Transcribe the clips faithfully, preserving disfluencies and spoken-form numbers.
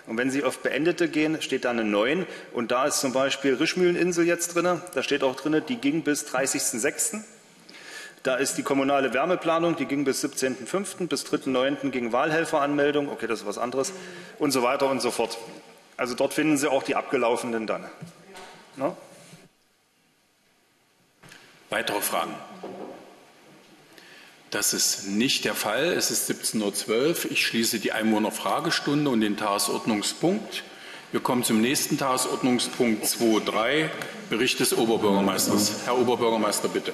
Und wenn Sie auf Beendete gehen, steht da eine neun. Und da ist zum Beispiel Rischmühleninsel jetzt drin. Da steht auch drin, die ging bis dreißigsten sechsten Da ist die kommunale Wärmeplanung, die ging bis siebzehnten fünften Bis dritten neunten ging Wahlhelferanmeldung. Okay, das ist was anderes. Und so weiter und so fort. Also dort finden Sie auch die abgelaufenen dann. No? Weitere Fragen? Das ist nicht der Fall. Es ist siebzehn Uhr zwölf. Ich schließe die Einwohnerfragestunde und den Tagesordnungspunkt. Wir kommen zum nächsten Tagesordnungspunkt zwei Punkt drei, Bericht des Oberbürgermeisters. Herr Oberbürgermeister, bitte.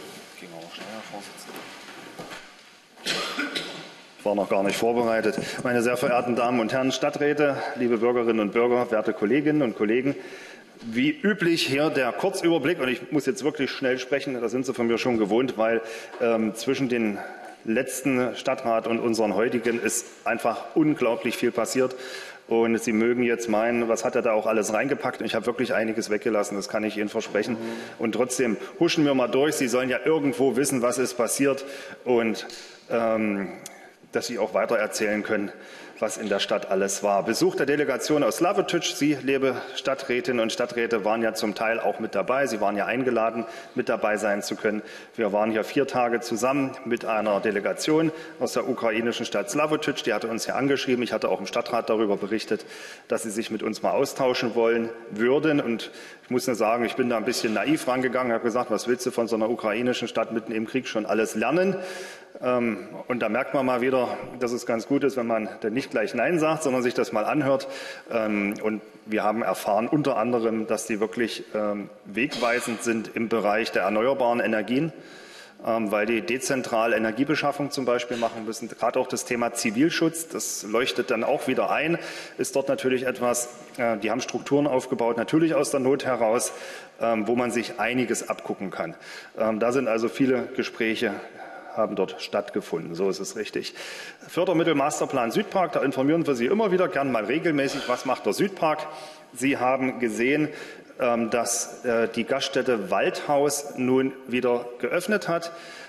Ich war noch gar nicht vorbereitet. Meine sehr verehrten Damen und Herren Stadträte, liebe Bürgerinnen und Bürger, werte Kolleginnen und Kollegen, wie üblich hier der Kurzüberblick, und ich muss jetzt wirklich schnell sprechen, das sind Sie von mir schon gewohnt, weil ähm, zwischen den letzten Stadtrat und unseren heutigen ist einfach unglaublich viel passiert. Und Sie mögen jetzt meinen, was hat er da auch alles reingepackt? Und ich habe wirklich einiges weggelassen, das kann ich Ihnen versprechen. Und trotzdem huschen wir mal durch. Sie sollen ja irgendwo wissen, was ist passiert und ähm, dass Sie auch weiter erzählen können, was in der Stadt alles war. Besuch der Delegation aus Slawotycz. Sie, liebe Stadträtinnen und Stadträte, waren ja zum Teil auch mit dabei. Sie waren ja eingeladen, mit dabei sein zu können. Wir waren hier vier Tage zusammen mit einer Delegation aus der ukrainischen Stadt Slawotycz. Die hatte uns ja angeschrieben. Ich hatte auch im Stadtrat darüber berichtet, dass sie sich mit uns mal austauschen wollen würden. Und ich muss nur sagen, ich bin da ein bisschen naiv rangegangen, habe gesagt, was willst du von so einer ukrainischen Stadt mitten im Krieg schon alles lernen? Und da merkt man mal wieder, dass es ganz gut ist, wenn man dann nicht gleich Nein sagt, sondern sich das mal anhört. Und wir haben erfahren unter anderem, dass die wirklich wegweisend sind im Bereich der erneuerbaren Energien, weil die dezentrale Energiebeschaffung zum Beispiel machen müssen. Gerade auch das Thema Zivilschutz, das leuchtet dann auch wieder ein, ist dort natürlich etwas, die haben Strukturen aufgebaut, natürlich aus der Not heraus, wo man sich einiges abgucken kann. Da sind also viele Gespräche haben dort stattgefunden. So ist es richtig. Fördermittel Masterplan Südpark, da informieren wir Sie immer wieder, gern mal regelmäßig, was macht der Südpark. Sie haben gesehen, dass die Gaststätte Waldhaus nun wieder geöffnet hat.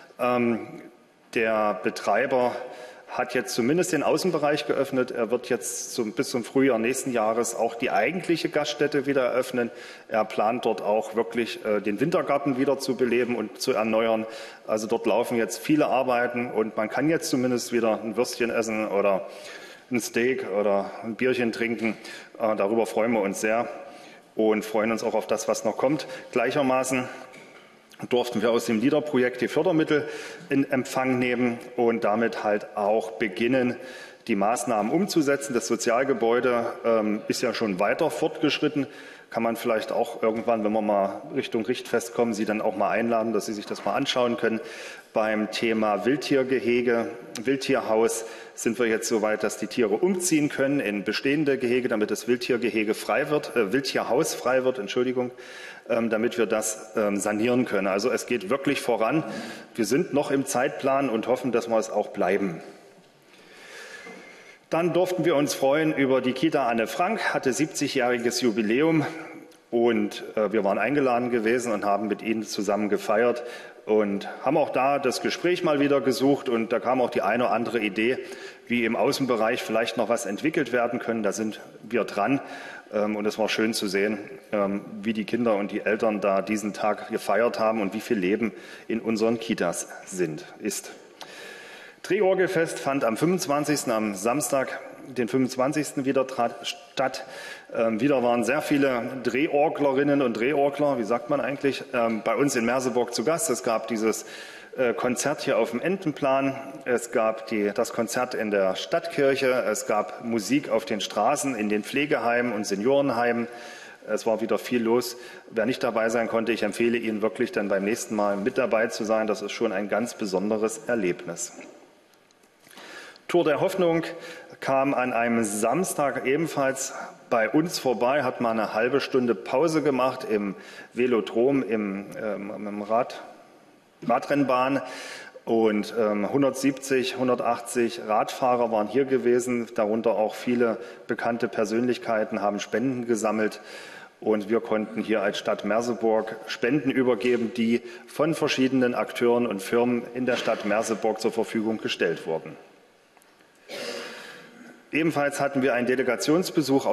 Der Betreiber hat jetzt zumindest den Außenbereich geöffnet. Er wird jetzt zum, bis zum Frühjahr nächsten Jahres auch die eigentliche Gaststätte wieder eröffnen. Er plant dort auch wirklich äh, den Wintergarten wieder zu beleben und zu erneuern. Also dort laufen jetzt viele Arbeiten und man kann jetzt zumindest wieder ein Würstchen essen oder ein Steak oder ein Bierchen trinken. Äh, darüber freuen wir uns sehr und freuen uns auch auf das, was noch kommt. Gleichermaßen durften wir aus dem LEADER-Projekt die Fördermittel in Empfang nehmen und damit halt auch beginnen, die Maßnahmen umzusetzen. Das Sozialgebäude ähm, ist ja schon weiter fortgeschritten. Kann man vielleicht auch irgendwann, wenn wir mal Richtung Richtfest kommen, Sie dann auch mal einladen, dass Sie sich das mal anschauen können. Beim Thema Wildtiergehege, Wildtierhaus sind wir jetzt so weit, dass die Tiere umziehen können in bestehende Gehege, damit das Wildtiergehege frei wird, äh, Wildtierhaus frei wird, Entschuldigung, ähm, damit wir das ähm, sanieren können. Also es geht wirklich voran. Wir sind noch im Zeitplan und hoffen, dass wir es auch bleiben. Dann durften wir uns freuen über die Kita Anne Frank, hatte siebzigjähriges Jubiläum und äh, wir waren eingeladen gewesen und haben mit ihnen zusammen gefeiert und haben auch da das Gespräch mal wieder gesucht und da kam auch die eine oder andere Idee, wie im Außenbereich vielleicht noch was entwickelt werden können. Da sind wir dran ähm, und es war schön zu sehen, ähm, wie die Kinder und die Eltern da diesen Tag gefeiert haben und wie viel Leben in unseren Kitas sind, ist. Drehorgelfest fand am fünfundzwanzigsten am Samstag, den fünfundzwanzigsten wieder statt. Ähm, wieder waren sehr viele Drehorglerinnen und Drehorgler, wie sagt man eigentlich, ähm, bei uns in Merseburg zu Gast. Es gab dieses äh, Konzert hier auf dem Entenplan, es gab die, das Konzert in der Stadtkirche, es gab Musik auf den Straßen, in den Pflegeheimen und Seniorenheimen. Es war wieder viel los. Wer nicht dabei sein konnte, ich empfehle Ihnen wirklich dann beim nächsten Mal mit dabei zu sein. Das ist schon ein ganz besonderes Erlebnis. Tour der Hoffnung kam an einem Samstag ebenfalls bei uns vorbei, hat mal eine halbe Stunde Pause gemacht im Velodrom, im, ähm, im Rad, Radrennbahn. Und ähm, hundertsiebzig, hundertachtzig Radfahrer waren hier gewesen, darunter auch viele bekannte Persönlichkeiten, haben Spenden gesammelt. Und wir konnten hier als Stadt Merseburg Spenden übergeben, die von verschiedenen Akteuren und Firmen in der Stadt Merseburg zur Verfügung gestellt wurden. Ebenfalls hatten wir einen Delegationsbesuch